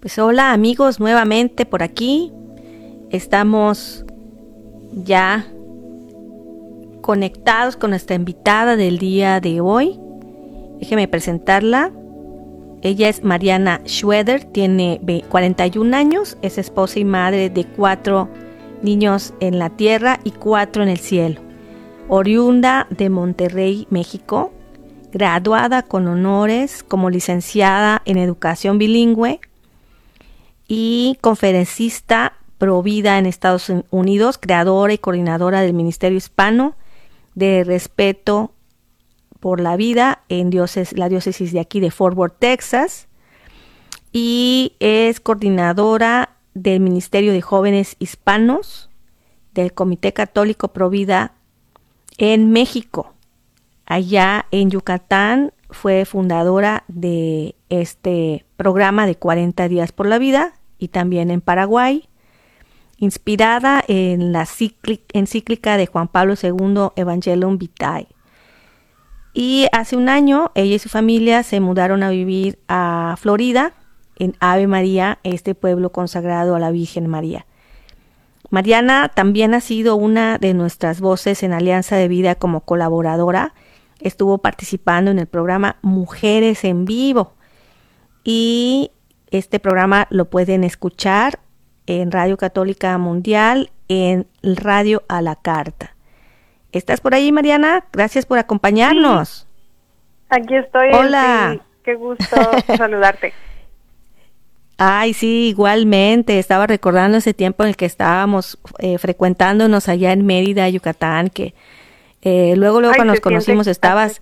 Pues hola amigos, nuevamente por aquí. Estamos ya conectados con nuestra invitada del día de hoy. Déjeme presentarla. Ella es Mariana Schroeder, tiene 41 años, es esposa y madre de 4 niños en la tierra y 4 en el cielo. Oriunda de Monterrey, México, graduada con honores como licenciada en educación bilingüe y conferencista provida en Estados Unidos, creadora y coordinadora del Ministerio Hispano de Respeto por la Vida en la diócesis de aquí de Fort Worth, Texas, y es coordinadora del Ministerio de Jóvenes Hispanos del Comité Católico Provida en México. Allá en Yucatán fue fundadora de este programa de 40 días por la vida, y también en Paraguay, inspirada en la encíclica de Juan Pablo II, Evangelium Vitae. Y hace un año ella y su familia se mudaron a vivir a Florida, en Ave María, este pueblo consagrado a la Virgen María. Mariana también ha sido una de nuestras voces en Alianza de Vida como colaboradora. Estuvo participando en el programa Mujeres en Vivo, y este programa lo pueden escuchar en Radio Católica Mundial, en Radio a la Carta. ¿Estás por ahí, Mariana? Gracias por acompañarnos. Sí, aquí estoy. Hola. Sí, qué gusto saludarte. Ay, sí, igualmente. Estaba recordando ese tiempo en el que estábamos frecuentándonos allá en Mérida, Yucatán, que luego cuando nos conocimos estabas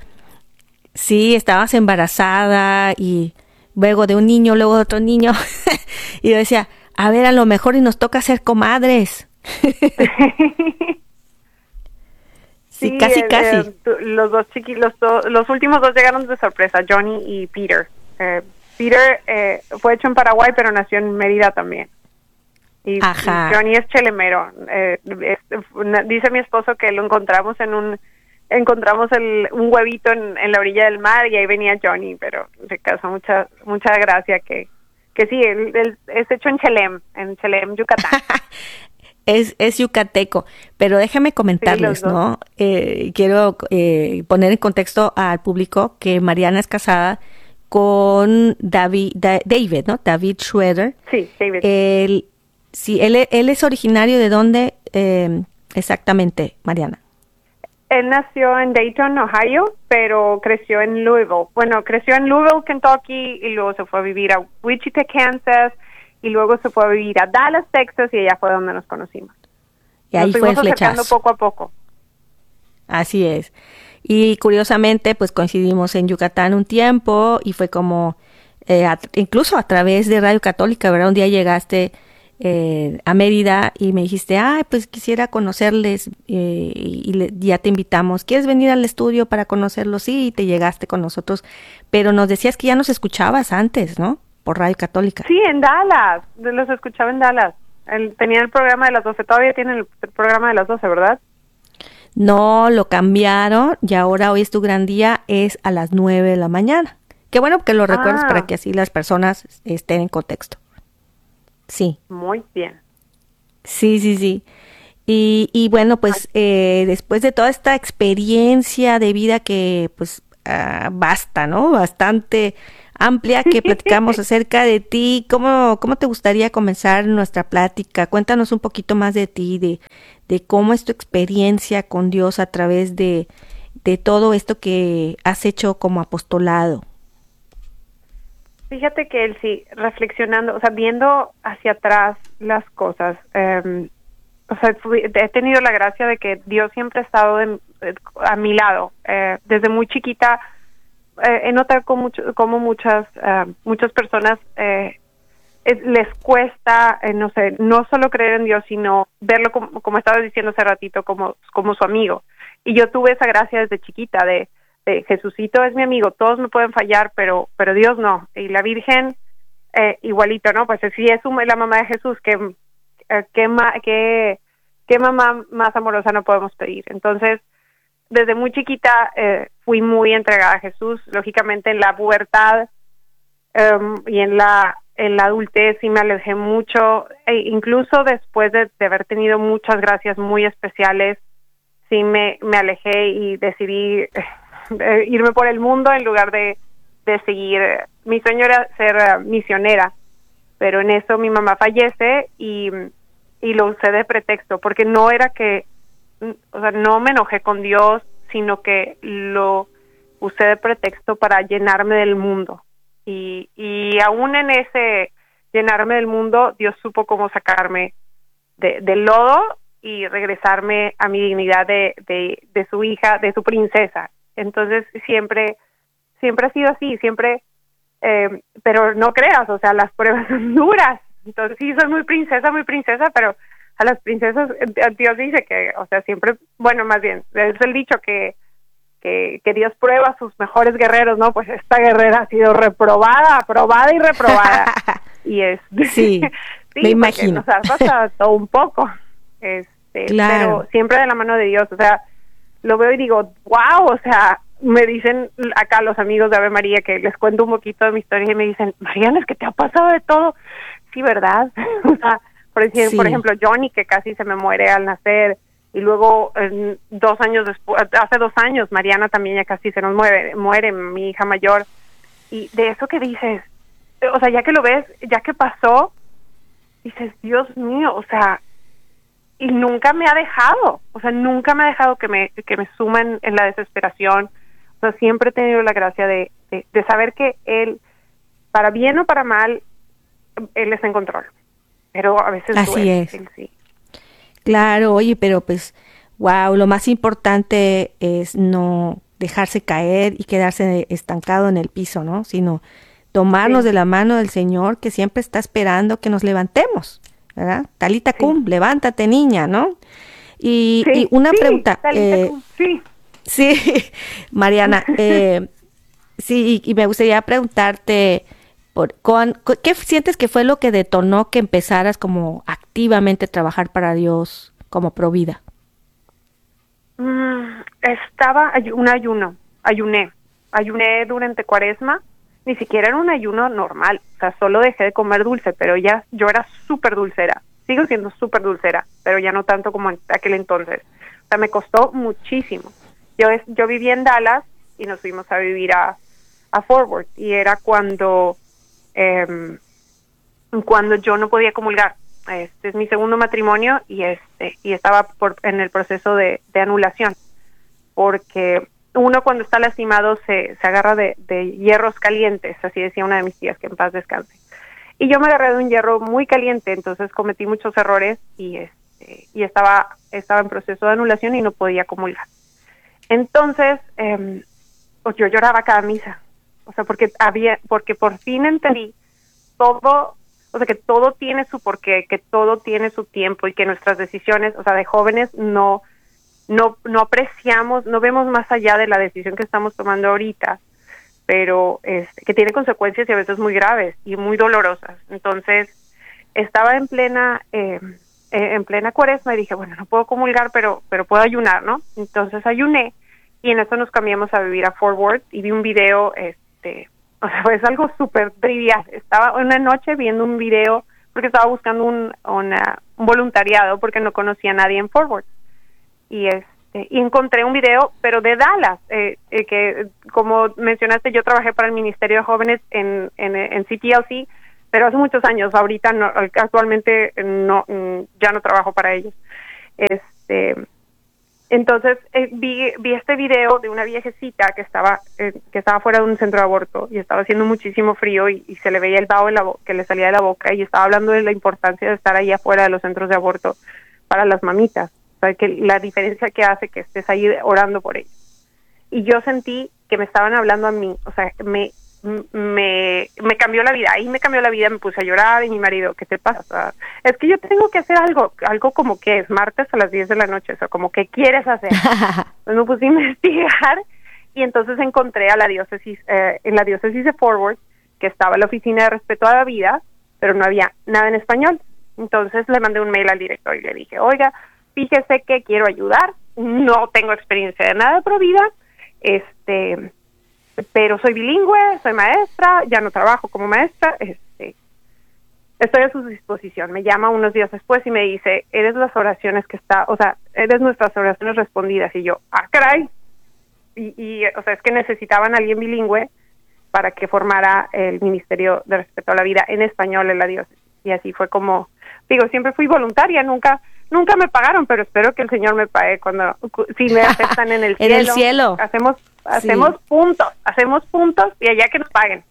embarazada, y luego de un niño, luego de otro niño. Y yo decía, a ver, a lo mejor y nos toca ser comadres. Sí, casi. Los dos los últimos dos llegaron de sorpresa, Johnny y Peter. Peter fue hecho en Paraguay, pero nació en Mérida también. Y Johnny es chelemero. Dice mi esposo que lo encontramos un huevito en la orilla del mar, y ahí venía Johnny, pero le causó mucha gracia que sí, él es hecho en Chelem, Yucatán. Es yucateco, pero déjame comentarles, sí, ¿no? Quiero poner en contexto al público que Mariana es casada con David, ¿no? David Schroeder. Sí, David. Él es originario de dónde exactamente, Mariana. Él nació en Dayton, Ohio, pero creció en Louisville. Bueno, creció en Louisville, Kentucky, y luego se fue a vivir a Wichita, Kansas, y luego se fue a vivir a Dallas, Texas, y allá fue donde nos conocimos. Y ahí fue el flechazo. Poco a poco. Así es. Y curiosamente, pues coincidimos en Yucatán un tiempo, y fue como, incluso a través de Radio Católica, ¿verdad? Un día llegaste a Mérida y me dijiste, pues quisiera conocerles, y ya te invitamos. ¿Quieres venir al estudio para conocerlos? Sí, y te llegaste con nosotros, pero nos decías que ya nos escuchabas antes, ¿no? Por Radio Católica. Sí, en Dallas, los escuchaba en Dallas. Tenía el programa de las 12, todavía tienen el programa de las 12, ¿verdad? No, lo cambiaron, y ahora hoy es tu gran día, es a las 9 de la mañana. Qué bueno que lo recuerdes para que así las personas estén en contexto. Sí. Muy bien. Sí. Y bueno, pues después de toda esta experiencia de vida que pues basta, ¿no? Bastante amplia, que platicamos acerca de ti. ¿Cómo te gustaría comenzar nuestra plática? Cuéntanos un poquito más de ti, de cómo es tu experiencia con Dios a través de todo esto que has hecho como apostolado. Fíjate que él sí, reflexionando, o sea, viendo hacia atrás las cosas, he tenido la gracia de que Dios siempre ha estado a mi lado. Desde muy chiquita he notado como muchas personas les cuesta, no solo creer en Dios, sino verlo como estabas diciendo hace ratito, como su amigo. Y yo tuve esa gracia desde chiquita de Jesucito es mi amigo, todos me pueden fallar, pero Dios no. Y la Virgen, igualito, ¿no? Pues sí es la mamá de Jesús, ¿qué mamá más amorosa no podemos pedir? Entonces, desde muy chiquita fui muy entregada a Jesús, lógicamente en la pubertad y en la en la adultez sí me alejé mucho, e incluso después de haber tenido muchas gracias muy especiales, sí me alejé y decidí irme por el mundo en lugar de seguir. Mi sueño era ser misionera, pero en eso mi mamá fallece y lo usé de pretexto, porque no era que, o sea, no me enojé con Dios, sino que lo usé de pretexto para llenarme del mundo. Y aún en ese llenarme del mundo, Dios supo cómo sacarme del lodo y regresarme a mi dignidad de su hija, de su princesa. Entonces siempre ha sido así, siempre, pero no creas, o sea, las pruebas son duras. Entonces sí, soy muy princesa, pero a las princesas Dios dice que, o sea, siempre, bueno, más bien, es el dicho que Dios prueba a sus mejores guerreros, ¿no? Pues esta guerrera ha sido reprobada, aprobada y reprobada. Y sí, sí, me imagino. Nos ha pasado todo un poco, claro. pero siempre de la mano de Dios. O sea, lo veo y digo, wow, o sea, me dicen acá los amigos de Ave María, que les cuento un poquito de mi historia, y me dicen, Mariana, es que te ha pasado de todo. Sí, ¿verdad? O sea, por ejemplo, Johnny, que casi se me muere al nacer, y luego 2 años después, hace 2 años, Mariana también ya casi se nos muere mi hija mayor. Y de eso que dices, o sea, ya que lo ves, ya que pasó, dices, Dios mío, o sea, y nunca me ha dejado, o sea, nunca me ha dejado que me suma en la desesperación. O sea, siempre he tenido la gracia de saber que Él, para bien o para mal, Él está en control. Pero a veces así duele, es. Él sí. Claro, oye, pero pues, wow, lo más importante es no dejarse caer y quedarse estancado en el piso, ¿no? Sino tomarnos de la mano del Señor, que siempre está esperando que nos levantemos, ¿verdad? Talita cum, levántate, niña, ¿no? Y una pregunta. Talita cum, sí. Sí, Mariana, sí, y me gustaría preguntarte, ¿qué sientes que fue lo que detonó que empezaras como activamente a trabajar para Dios como provida? Estaba ayuné durante Cuaresma. Ni siquiera era un ayuno normal, o sea, solo dejé de comer dulce, pero yo era súper dulcera, sigo siendo súper dulcera, pero ya no tanto como en aquel entonces. O sea, me costó muchísimo. Yo vivía en Dallas y nos fuimos a vivir a Fort Worth, y era cuando yo no podía comulgar. Este es mi segundo matrimonio y estaba en el proceso de anulación, porque uno cuando está lastimado se agarra de hierros calientes, así decía una de mis tías, que en paz descanse. Y yo me agarré de un hierro muy caliente, entonces cometí muchos errores y estaba en proceso de anulación y no podía comulgar. Entonces, pues yo lloraba cada misa, o sea, porque por fin entendí todo, o sea, que todo tiene su porqué, que todo tiene su tiempo, y que nuestras decisiones, o sea, de jóvenes no apreciamos, no vemos más allá de la decisión que estamos tomando ahorita, pero que tiene consecuencias y a veces muy graves y muy dolorosas. Entonces, estaba en plena Cuaresma y dije, bueno, no puedo comulgar, pero puedo ayunar, ¿no? Entonces ayuné, y en eso nos cambiamos a vivir a Fort Worth, y vi un video, o sea, es algo súper trivial. Estaba una noche viendo un video porque estaba buscando un voluntariado porque no conocía a nadie en Fort Worth. Y encontré un video, pero de Dallas, que como mencionaste, yo trabajé para el Ministerio de Jóvenes en CTLC, pero hace muchos años. Ahorita no, actualmente no, ya no trabajo para ellos. Entonces vi este video de una viejecita que estaba fuera de un centro de aborto, y estaba haciendo muchísimo frío, y se le veía el vaho que le salía de la boca, y estaba hablando de la importancia de estar ahí afuera de los centros de aborto para las mamitas. O sea, que la diferencia que hace que estés ahí orando por ellos. Y yo sentí que me estaban hablando a mí, o sea, me cambió la vida. Ahí me cambió la vida, me puse a llorar, y mi marido, ¿qué te pasa? O sea, es que yo tengo que hacer algo como que es martes a las 10 de la noche, o sea, como que quieres hacer. Entonces me puse a investigar, y entonces encontré a la diócesis, en la diócesis de Fort Worth, que estaba la oficina de respeto a la vida, pero no había nada en español. Entonces le mandé un mail al director y le dije, oiga, fíjese que quiero ayudar, no tengo experiencia de nada de provida, pero soy bilingüe, soy maestra, ya no trabajo como maestra, estoy a su disposición. Me llama unos días después y me dice, eres eres nuestras oraciones respondidas. Y yo, caray. O sea, es que necesitaban a alguien bilingüe para que formara el Ministerio de Respeto a la Vida en español en la diócesis. Y así fue como, digo, siempre fui voluntaria, nunca me pagaron, pero espero que el Señor me pague si me aceptan en el cielo. En el cielo. Hacemos puntos y allá que nos paguen.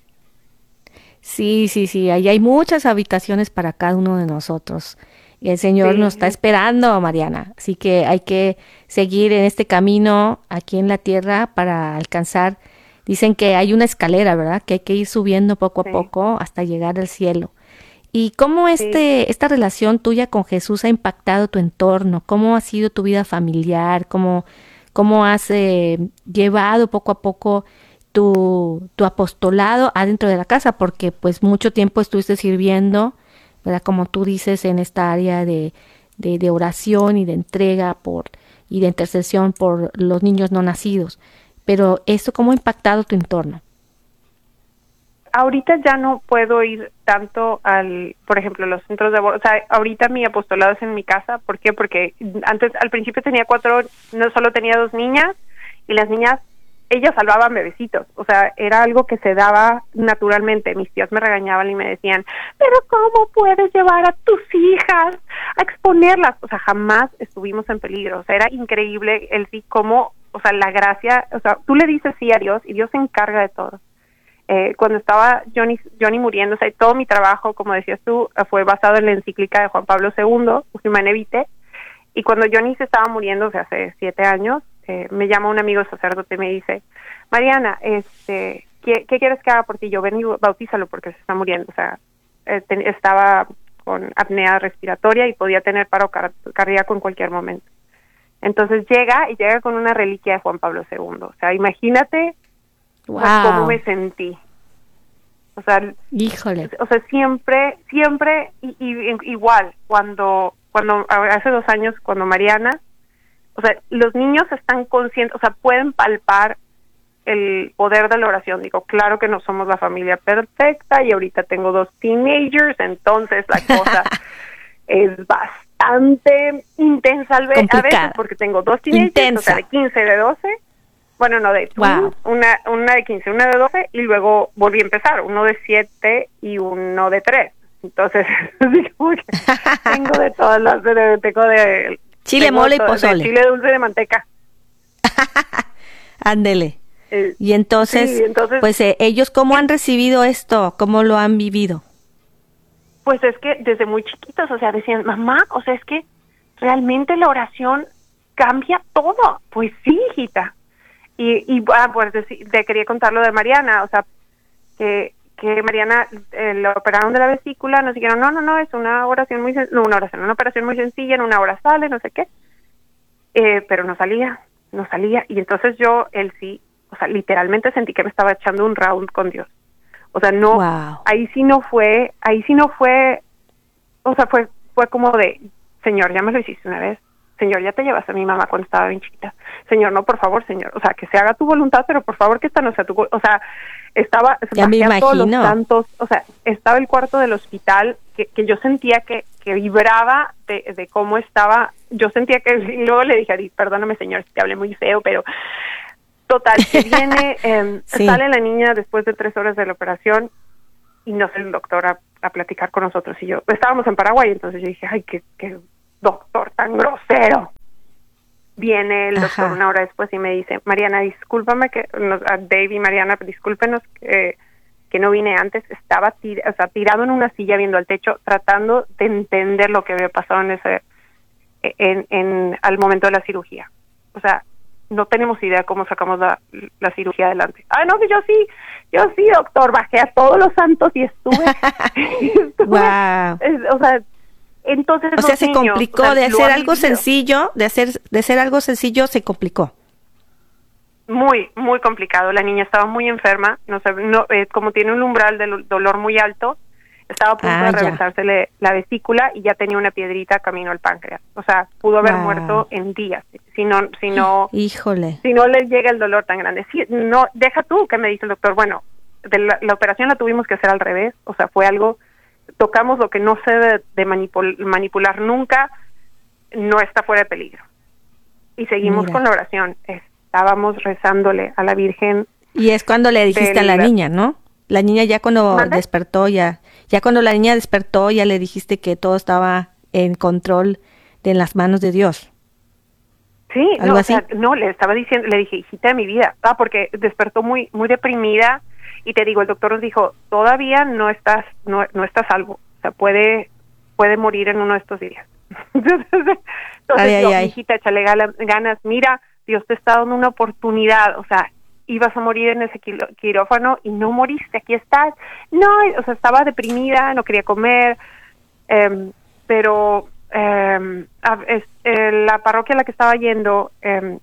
Sí, ahí hay muchas habitaciones para cada uno de nosotros. Y el Señor nos está esperando, Mariana. Así que hay que seguir en este camino aquí en la tierra para alcanzar. Dicen que hay una escalera, ¿verdad? Que hay que ir subiendo poco a poco hasta llegar al cielo. ¿Y cómo esta relación tuya con Jesús ha impactado tu entorno? ¿Cómo ha sido tu vida familiar? ¿Cómo has llevado poco a poco tu apostolado adentro de la casa? Porque pues mucho tiempo estuviste sirviendo, ¿verdad? Como tú dices, en esta área de oración y de entrega y de intercesión por los niños no nacidos. Pero ¿esto cómo ha impactado tu entorno? Ahorita ya no puedo ir tanto por ejemplo, los centros de aborto. O sea, ahorita mi apostolado es en mi casa. ¿Por qué? Porque al principio tenía solo tenía 2 niñas, y las niñas, ellas salvaban bebecitos. O sea, era algo que se daba naturalmente. Mis tías me regañaban y me decían, pero ¿cómo puedes llevar a tus hijas a exponerlas? O sea, jamás estuvimos en peligro. O sea, era increíble el sí, cómo, o sea, la gracia, o sea, tú le dices sí a Dios y Dios se encarga de todo. Cuando estaba Johnny muriendo, o sea, todo mi trabajo, como decías tú, fue basado en la encíclica de Juan Pablo II, Humanae Vitae, y cuando Johnny se estaba muriendo, o sea, hace 7 años, me llama un amigo sacerdote y me dice, Mariana, ¿qué quieres que haga por ti? Yo, ven y bautízalo porque se está muriendo. O sea, estaba con apnea respiratoria y podía tener paro cardíaco en cualquier momento. Entonces llega con una reliquia de Juan Pablo II. O sea, imagínate cómo me sentí. O sea, híjole. O sea, siempre, igual, cuando hace 2 años, cuando Mariana, o sea, los niños están conscientes, o sea, pueden palpar el poder de la oración. Digo, claro que no somos la familia perfecta y ahorita tengo 2 teenagers, entonces la cosa es bastante intensa a veces, porque tengo 2 teenagers, o sea, de 15, de 12, bueno, no, de una de 15, una de 12, y luego volví a empezar, uno de 7 y uno de 3. Entonces, tengo de todas las, tengo de chile, mole y pozole. De chile dulce de manteca. Ándele. Y entonces, pues ellos, ¿cómo han recibido esto? ¿Cómo lo han vivido? Pues es que desde muy chiquitos, o sea, decían, mamá, o sea, es que realmente la oración cambia todo. Pues sí, hijita. Pues te quería contar lo de Mariana, o sea, que Mariana la operaron de la vesícula, nos dijeron, no, es una operación muy sencilla, en 1 hora sale, no sé qué, pero no salía, y entonces él sí, o sea, literalmente sentí que me estaba echando un round con Dios. O sea, no, ahí sí no fue, o sea, fue como de, Señor, ya me lo hiciste una vez, Señor, ya te llevaste a mi mamá cuando estaba bien chiquita, Señor, no, por favor, Señor, o sea, que se haga tu voluntad, pero por favor que esta no sea tu, o sea, ya me imagino. todos los santos, o sea, estaba el cuarto del hospital que yo sentía que vibraba de cómo estaba, yo sentía que, y luego le dije, perdóname, Señor, si te hablé muy feo, pero total, que viene, sale la niña después de 3 horas de la operación y no sale el doctor a platicar con nosotros, y yo, estábamos en Paraguay, entonces yo dije, ay, qué doctor tan grosero. Viene el doctor 1 hora después y me dice, Mariana, discúlpame a Dave y Mariana, discúlpenos que no vine antes, estaba tirado en una silla viendo al techo, tratando de entender lo que había pasado al momento de la cirugía. O sea, no tenemos idea cómo sacamos la cirugía adelante. No, que yo sí, doctor, bajé a todos los santos y estuve. Wow. O sea, entonces o sea, se complicó, de hacer algo sencillo, de ser algo sencillo, se complicó. Muy, muy complicado. La niña estaba muy enferma, como tiene un umbral de dolor muy alto, estaba a punto de reventársele la vesícula y ya tenía una piedrita camino al páncreas. O sea, pudo haber muerto en días, si no, híjole, si no le llega el dolor tan grande. Sí, no, deja tú, que me dice el doctor, bueno, la operación la tuvimos que hacer al revés, o sea, fue algo tocamos lo que no se debe de manipular nunca, no está fuera de peligro. Y seguimos con la oración. Estábamos rezándole a la Virgen. Y es cuando le dijiste a la niña, ¿no? La niña ya cuando despertó, ya cuando la niña despertó, ya le dijiste que todo estaba en control en las manos de Dios. Sí, no, o sea, no, le estaba diciendo, le dije, hijita de mi vida, porque despertó muy deprimida, y te digo, el doctor nos dijo, todavía no estás salvo, o sea, puede morir en uno de estos días. Entonces, hijita, échale ganas, mira, Dios te está dando una oportunidad, o sea, ibas a morir en ese quirófano y no moriste, aquí estás. No, o sea, estaba deprimida, no quería comer, pero la parroquia a la que estaba yendo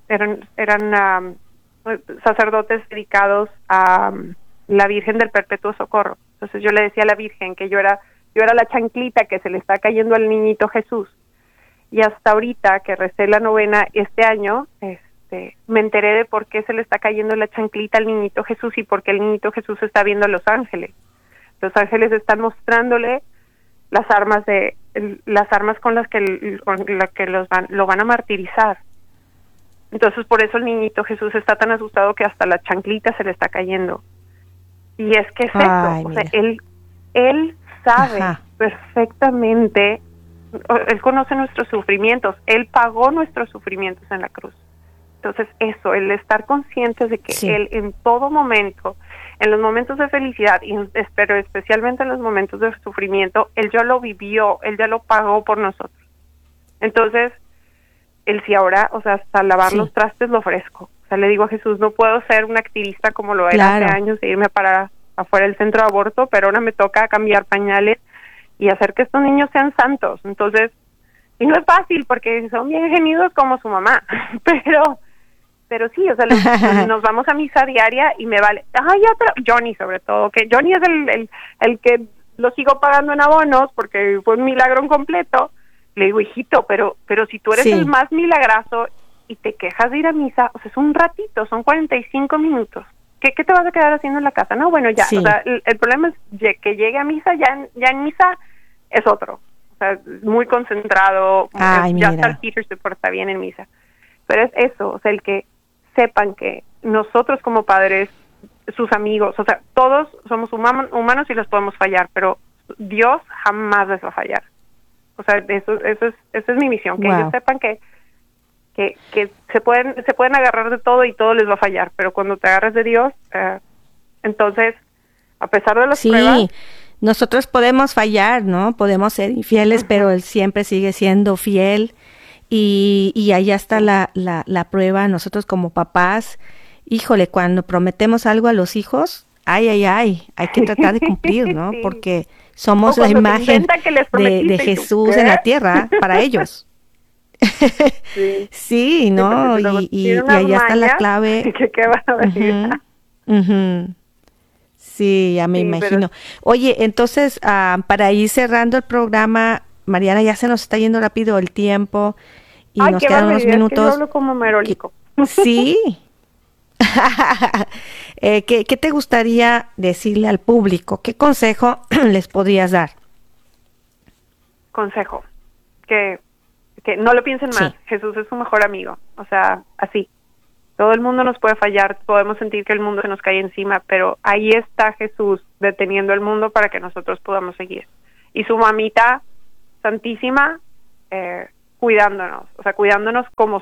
eran sacerdotes dedicados a la Virgen del Perpetuo Socorro. Entonces yo le decía a la Virgen que yo era la chanclita que se le está cayendo al niñito Jesús. Y hasta ahorita que recé la novena este año, me enteré de por qué se le está cayendo la chanclita al niñito Jesús y por qué el niñito Jesús está viendo a los ángeles. Los ángeles están mostrándole las armas con las que lo van a martirizar. Entonces por eso el niñito Jesús está tan asustado que hasta la chanclita se le está cayendo. Y es que es eso, o sea, él sabe perfectamente, él conoce nuestros sufrimientos, él pagó nuestros sufrimientos en la cruz. Entonces eso, el estar conscientes de que él en todo momento, en los momentos de felicidad, pero especialmente en los momentos de sufrimiento, él ya lo vivió, él ya lo pagó por nosotros. Entonces, él sí ahora, o sea, hasta lavar los trastes lo ofrezco. O sea, le digo a Jesús, no puedo ser un activista como lo era hace años e irme para afuera del centro de aborto, pero ahora me toca cambiar pañales y hacer que estos niños sean santos. Entonces, y no es fácil porque son bien genidos como su mamá, pero sí, o sea, nos vamos a misa diaria y me vale, Johnny sobre todo, que Johnny es el que lo sigo pagando en abonos porque fue un milagro completo. Le digo, hijito, pero si tú eres el más milagroso y te quejas de ir a misa, o sea, es un ratito, son 45 minutos. ¿Qué te vas a quedar haciendo en la casa? No, bueno, ya, o sea, el problema es que llegue a misa, ya en misa es otro. O sea, muy concentrado, ya hasta el Peter se porta bien en misa. Pero es eso, o sea, el que sepan que nosotros como padres, sus amigos, o sea, todos somos humanos y los podemos fallar, pero Dios jamás les va a fallar. O sea, esa es mi misión, que ellos sepan que se pueden agarrar de todo y todo les va a fallar, pero cuando te agarras de Dios, entonces, a pesar de las pruebas... Nosotros podemos fallar, ¿no? Podemos ser infieles, pero Él siempre sigue siendo fiel. Y ahí está la prueba. Nosotros como papás, híjole, cuando prometemos algo a los hijos, hay que tratar de cumplir, ¿no? Porque somos la imagen de Jesús en la tierra para ellos. Sí, ¿no? Y ahí está la clave. ¿Qué van a decir? Sí, ya me imagino. Oye, entonces, para ir cerrando el programa, Mariana, ya se nos está yendo rápido el tiempo y nos quedan unos minutos. Es que yo hablo como merólico. Sí. ¿Qué te gustaría decirle al público? ¿Qué consejo les podrías dar? Consejo, que no lo piensen más. Jesús es su mejor amigo. O sea, así. Todo el mundo nos puede fallar, podemos sentir que el mundo se nos cae encima, pero ahí está Jesús deteniendo el mundo para que nosotros podamos seguir. Y su mamita santísima cuidándonos, o sea, cuidándonos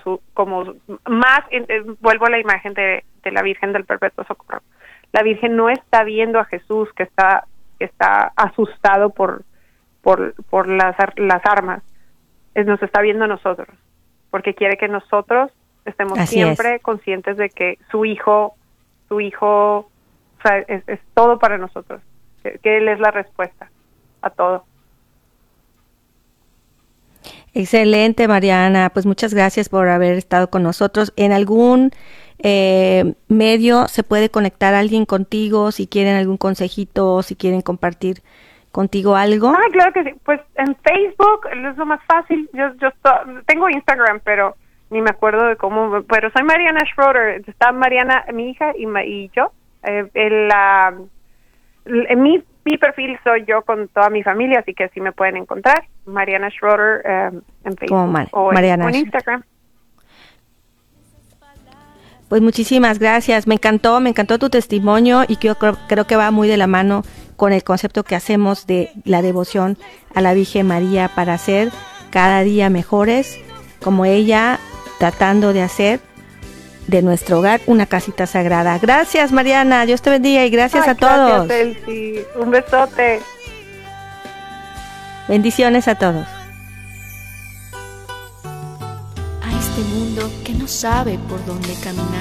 vuelvo a la imagen de la Virgen del Perpetuo Socorro. La Virgen no está viendo a Jesús que está asustado por las armas, nos está viendo a nosotros, porque quiere que nosotros estemos siempre conscientes de que su hijo, o sea, es todo para nosotros, que Él es la respuesta a todo. Excelente, Mariana. Pues muchas gracias por haber estado con nosotros. ¿En algún medio se puede conectar alguien contigo si quieren algún consejito, si quieren compartir contigo algo? Claro que sí. Pues en Facebook es lo más fácil. Yo tengo Instagram, pero ni me acuerdo de cómo, pero soy Mariana Schroeder. Está Mariana, mi hija, y yo. En mi mi perfil soy yo con toda mi familia, así que así me pueden encontrar, Mariana Schroeder, en Facebook o en Instagram. Pues muchísimas gracias, me encantó tu testimonio y yo creo que va muy de la mano con el concepto que hacemos de la devoción a la Virgen María para ser cada día mejores, como ella, tratando de hacer de nuestro hogar una casita sagrada. Gracias, Mariana, Dios te bendiga y gracias a todos. Gracias, Elsie. Un besote. Bendiciones a todos. A este mundo que no sabe por dónde caminar.